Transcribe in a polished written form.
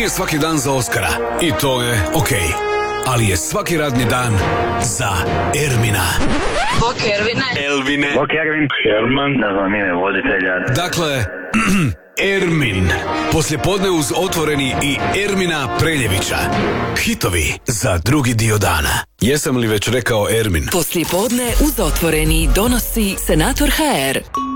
Nije svaki dan za Oskara i to je okej. Ali je svaki radni dan za Ermina. Bok Ervine. Elvine. Bok Ervin. Herman, ne znam ime voditelja. Dakle, Ermin. Poslijepodne uz Otvoreni i Ermina Preljevića. Hitovi za drugi dio dana. Jesam li već rekao Ermin? Poslijepodne uz Otvoreni donosi Senator HR.